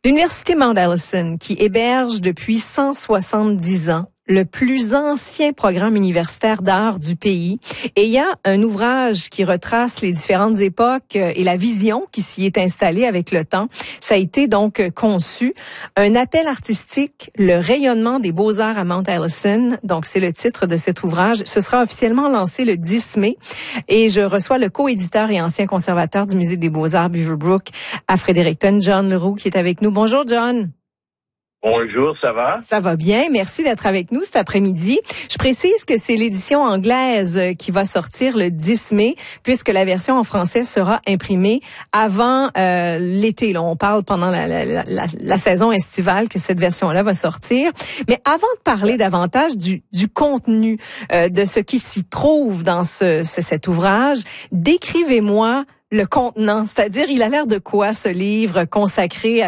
L'Université Mount Allison, qui héberge depuis 170 ans le plus ancien programme universitaire d'art du pays. Et il y a un ouvrage qui retrace les différentes époques et la vision qui s'y est installée avec le temps. Ça a été donc conçu. Un appel artistique, le rayonnement des beaux-arts à Mount Allison. Donc, c'est le titre de cet ouvrage. Ce sera officiellement lancé le 10 mai. Et je reçois le co-éditeur et ancien conservateur du Musée des beaux-arts Beaverbrook à Fredericton, John Leroux, qui est avec nous. Bonjour, John. Bonjour, ça va? Ça va bien. Merci d'être avec nous cet après-midi. Je précise que c'est l'édition anglaise qui va sortir le 10 mai, puisque la version en français sera imprimée avant l'été. Là, on parle pendant la saison estivale que cette version-là va sortir. Mais avant de parler davantage du contenu de ce qui s'y trouve dans cet ouvrage, décrivez-moi le contenant, c'est-à-dire il a l'air de quoi ce livre consacré à